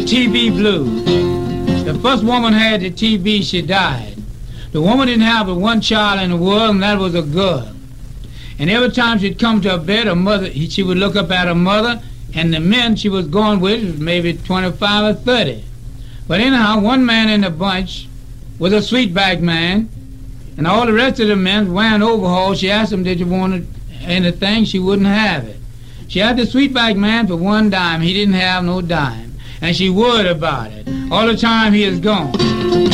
TB blues. The first woman had the TB, she died. The woman didn't have but one child in the world, and that was a girl. And every time she'd come to her bed, her mother, she would look up at her mother, and the men she was going with was maybe 25 or 30. But anyhow, one man in the bunch was a sweetback man, and all the rest of the men wearing overalls. She asked him, did you want anything? She wouldn't have it. She had the sweetback man for one dime. He didn't have no dime. And she worried about it. All the time he is gone.